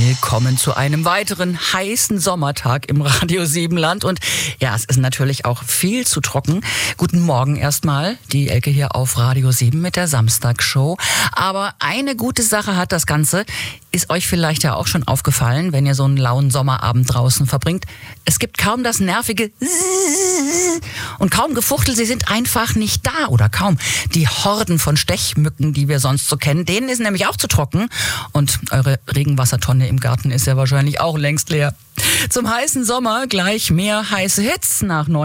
Willkommen zu einem weiteren heißen Sommertag im Radio Siebenland. Und ja, es ist natürlich auch viel zu trocken. Guten Morgen erstmal, die Elke hier auf Radio 7 mit der Samstagshow. Aber eine gute Sache hat das Ganze, ist euch vielleicht ja auch schon aufgefallen, wenn ihr so einen lauen Sommerabend draußen verbringt. Es gibt kaum das nervige und kaum Gefuchtel, sie sind einfach nicht da oder kaum. Die Horden von Stechmücken, die wir sonst so kennen, denen ist nämlich auch zu trocken. Und eure Regenwassertonne im Garten ist ja wahrscheinlich auch längst leer. Zum heißen Sommer gleich mehr heiße Hits nach 9.